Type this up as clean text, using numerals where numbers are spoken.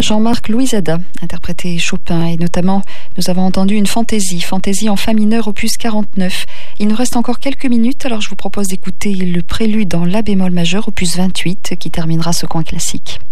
Jean-Marc Louisada interprétait Chopin et notamment nous avons entendu une fantaisie en fa mineur opus 49. Il nous reste encore quelques minutes, alors je vous propose d'écouter le prélude en la bémol majeur opus 28 qui terminera ce coin classique.